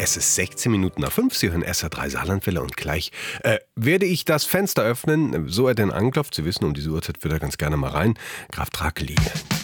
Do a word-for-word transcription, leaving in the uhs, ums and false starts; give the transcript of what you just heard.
Es ist sechzehn Minuten nach fünf. Sie hören S R drei Saarlandwelle und gleich äh, werde ich das Fenster öffnen, so er denn anklopft. Sie wissen, um diese Uhrzeit wird er ganz gerne mal rein. Graf Drakeline.